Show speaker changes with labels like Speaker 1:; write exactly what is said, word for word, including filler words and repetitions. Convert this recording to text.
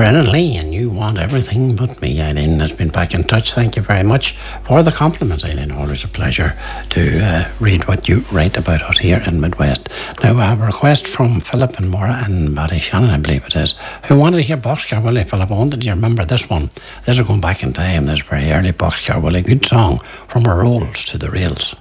Speaker 1: Brennan Lee, and you want everything but me. Eileen has been back in touch. Thank you very much for the compliments, Eileen. Always a pleasure to uh, read what you write about us here in Midwest. Now, I have a request from Philip and Maura and Ballyshannon, I believe it is, who wanted to hear Boxcar Willie. Philip, I wanted you to remember this one. This is going back in time. This very early Boxcar Willie. Good song, From Our Rolls to the Rails.